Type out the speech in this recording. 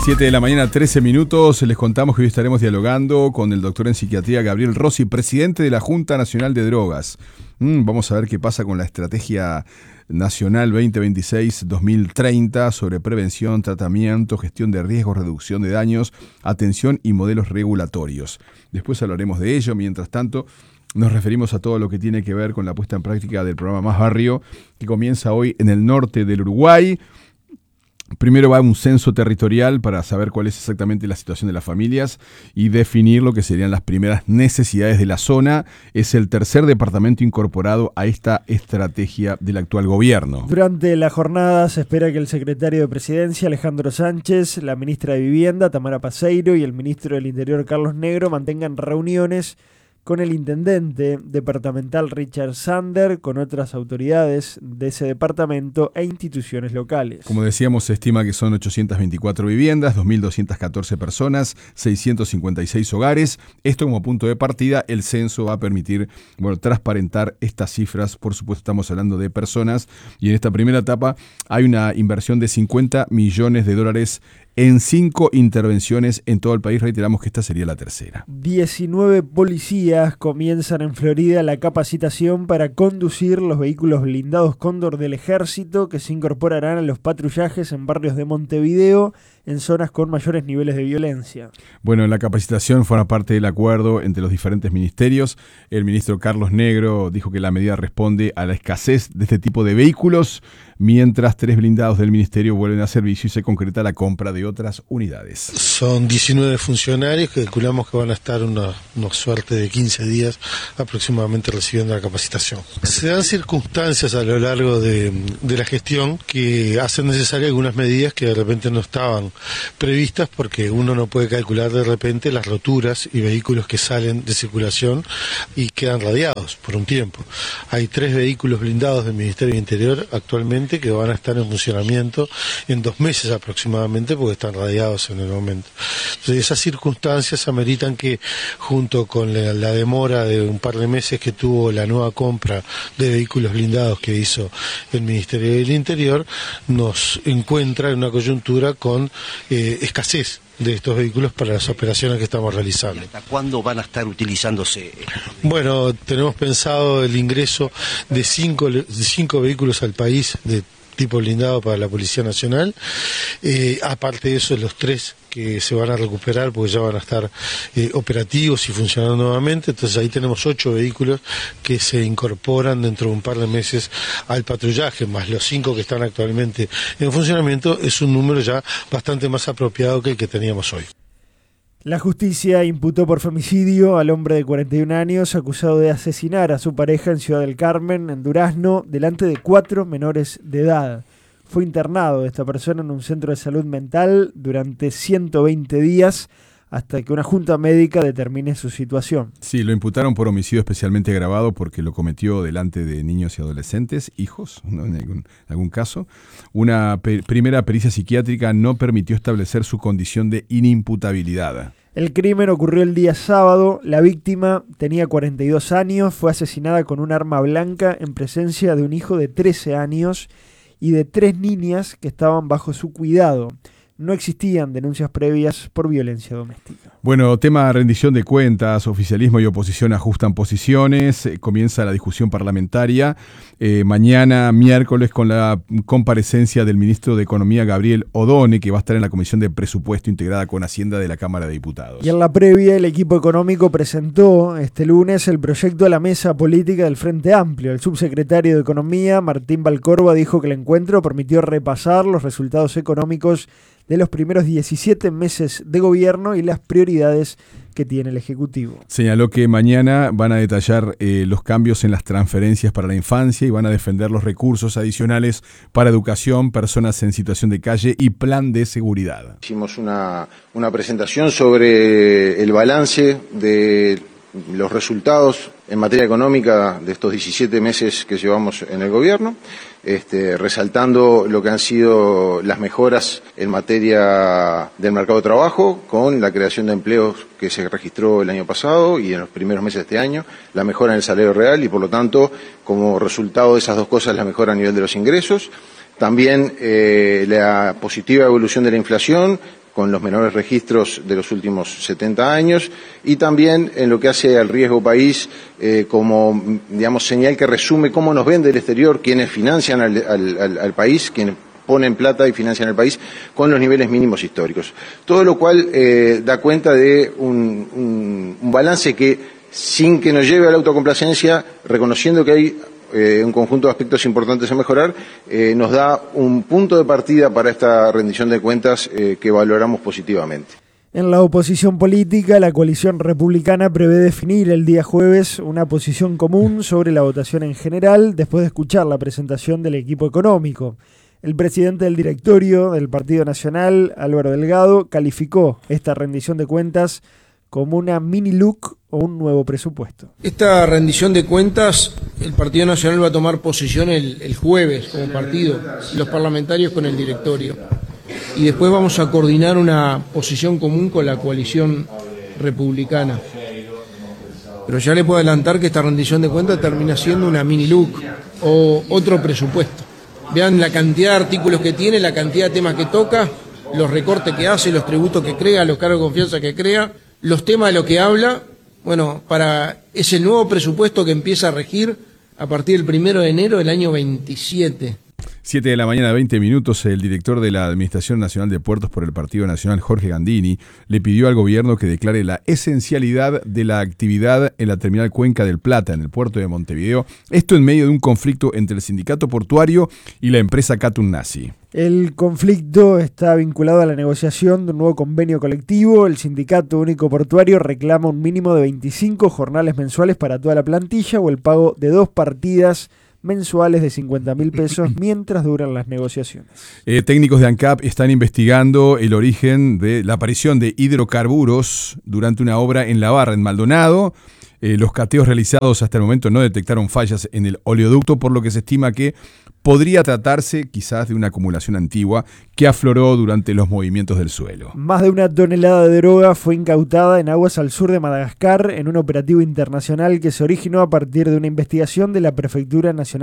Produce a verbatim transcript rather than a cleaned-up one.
siete de la mañana, trece minutos. Les contamos que hoy estaremos dialogando con el doctor en psiquiatría Gabriel Rossi, presidente de la Junta Nacional de Drogas. Mm, vamos a ver qué pasa con la Estrategia Nacional veinte veintiséis dos mil treinta sobre prevención, tratamiento, gestión de riesgos, reducción de daños, atención y modelos regulatorios. Después hablaremos de ello. Mientras tanto, nos referimos a todo lo que tiene que ver con la puesta en práctica del programa Más Barrio, que comienza hoy en el norte del Uruguay. Primero va un censo territorial para saber cuál es exactamente la situación de las familias y definir lo que serían las primeras necesidades de la zona. Es el tercer departamento incorporado a esta estrategia del actual gobierno. Durante la jornada se espera que el secretario de Presidencia, Alejandro Sánchez, la ministra de Vivienda, Tamara Paseiro, y el ministro del Interior, Carlos Negro, mantengan reuniones con el intendente departamental Richard Sander, con otras autoridades de ese departamento e instituciones locales. Como decíamos, se estima que son ochocientas veinticuatro viviendas, dos mil doscientas catorce personas, seiscientos cincuenta y seis hogares. Esto como punto de partida. El censo va a permitir, bueno, transparentar estas cifras. Por supuesto, estamos hablando de personas, y en esta primera etapa hay una inversión de cincuenta millones de dólares en cinco intervenciones en todo el país. Reiteramos que esta sería la tercera. diecinueve policías comienzan en Florida la capacitación para conducir los vehículos blindados Cóndor del Ejército, que se incorporarán a los patrullajes en barrios de Montevideo, en zonas con mayores niveles de violencia. Bueno, la capacitación forma parte del acuerdo entre los diferentes ministerios. El ministro Carlos Negro dijo que la medida responde a la escasez de este tipo de vehículos, mientras tres blindados del ministerio vuelven a servicio y se concreta la compra de otras unidades. Son diecinueve funcionarios que calculamos que van a estar una, una suerte de quince días aproximadamente recibiendo la capacitación. Se dan circunstancias a lo largo de, de la gestión que hacen necesarias algunas medidas que de repente no estaban previstas, porque uno no puede calcular de repente las roturas y vehículos que salen de circulación y quedan radiados por un tiempo. Hay tres vehículos blindados del Ministerio del Interior actualmente que van a estar en funcionamiento en dos meses aproximadamente, porque están radiados en el momento. Entonces, esas circunstancias ameritan que, junto con la, la demora de un par de meses que tuvo la nueva compra de vehículos blindados que hizo el Ministerio del Interior, nos encuentra en una coyuntura con eh, escasez de estos vehículos para las operaciones que estamos realizando. ¿Y hasta cuándo van a estar utilizándose? Bueno, tenemos pensado el ingreso de cinco, de cinco vehículos al país de tipo blindado para la Policía Nacional. Eh, aparte de eso, los tres que se van a recuperar porque ya van a estar eh, operativos y funcionando nuevamente. Entonces ahí tenemos ocho vehículos que se incorporan dentro de un par de meses al patrullaje, más los cinco que están actualmente en funcionamiento. Es un número ya bastante más apropiado que el que teníamos hoy. La justicia imputó por femicidio al hombre de cuarenta y un años acusado de asesinar a su pareja en Ciudad del Carmen, en Durazno, delante de cuatro menores de edad. Fue internado esta persona en un centro de salud mental durante ciento veinte días hasta que una junta médica determine su situación. Sí, lo imputaron por homicidio especialmente agravado porque lo cometió delante de niños y adolescentes, hijos, ¿no? En algún, algún caso. Una pe- primera pericia psiquiátrica no permitió establecer su condición de inimputabilidad. El crimen ocurrió el día sábado. La víctima tenía cuarenta y dos años, fue asesinada con un arma blanca en presencia de un hijo de trece años y de tres niñas que estaban bajo su cuidado. No existían denuncias previas por violencia doméstica. Bueno, tema rendición de cuentas, oficialismo y oposición ajustan posiciones, eh, comienza la discusión parlamentaria, eh, mañana miércoles con la comparecencia del ministro de Economía Gabriel Odone, que va a estar en la Comisión de Presupuesto integrada con Hacienda de la Cámara de Diputados. Y en la previa, el equipo económico presentó este lunes el proyecto a la mesa política del Frente Amplio. El subsecretario de Economía, Martín Valcorba, dijo que el encuentro permitió repasar los resultados económicos de los primeros diecisiete meses de gobierno y las prioridades que tiene el Ejecutivo. Señaló que mañana van a detallar eh, los cambios en las transferencias para la infancia y van a defender los recursos adicionales para educación, personas en situación de calle y plan de seguridad. Hicimos una, una presentación sobre el balance de los resultados en materia económica de estos diecisiete meses que llevamos en el gobierno, este, resaltando lo que han sido las mejoras en materia del mercado de trabajo, con la creación de empleos que se registró el año pasado y en los primeros meses de este año, la mejora en el salario real y, por lo tanto, como resultado de esas dos cosas, la mejora a nivel de los ingresos. También eh, la positiva evolución de la inflación, con los menores registros de los últimos setenta años, y también en lo que hace al riesgo país eh, como, digamos, señal que resume cómo nos ven del exterior, quienes financian al, al, al, al país, quienes ponen plata y financian el país con los niveles mínimos históricos. Todo lo cual eh, da cuenta de un, un, un balance que, sin que nos lleve a la autocomplacencia, reconociendo que hay Eh, un conjunto de aspectos importantes a mejorar, eh, nos da un punto de partida para esta rendición de cuentas eh, que valoramos positivamente. En la oposición política, la coalición republicana prevé definir el día jueves una posición común sobre la votación en general, después de escuchar la presentación del equipo económico. El presidente del directorio del Partido Nacional, Álvaro Delgado, calificó esta rendición de cuentas como una mini L U C o un nuevo presupuesto. Esta rendición de cuentas, el Partido Nacional va a tomar posición el, el jueves como partido, los parlamentarios con el directorio. Y después vamos a coordinar una posición común con la coalición republicana. Pero ya le puedo adelantar que esta rendición de cuentas termina siendo una mini L U C o otro presupuesto. Vean la cantidad de artículos que tiene, la cantidad de temas que toca, los recortes que hace, los tributos que crea, los cargos de confianza que crea, los temas de lo que habla. Bueno, para es el nuevo presupuesto que empieza a regir a partir del primero de enero del año veintisiete. siete de la mañana, veinte minutos, el director de la Administración Nacional de Puertos por el Partido Nacional, Jorge Gandini, le pidió al gobierno que declare la esencialidad de la actividad en la terminal Cuenca del Plata, en el puerto de Montevideo, esto en medio de un conflicto entre el sindicato portuario y la empresa Catunasi. El conflicto está vinculado a la negociación de un nuevo convenio colectivo. El Sindicato Único Portuario reclama un mínimo de veinticinco jornales mensuales para toda la plantilla o el pago de dos partidas mensuales de cincuenta mil pesos mientras duran las negociaciones. Eh, técnicos de ANCAP están investigando el origen de la aparición de hidrocarburos durante una obra en La Barra, en Maldonado. Eh, los cateos realizados hasta el momento no detectaron fallas en el oleoducto, por lo que se estima que podría tratarse quizás de una acumulación antigua que afloró durante los movimientos del suelo. Más de una tonelada de droga fue incautada en aguas al sur de Madagascar en un operativo internacional que se originó a partir de una investigación de la Prefectura Nacional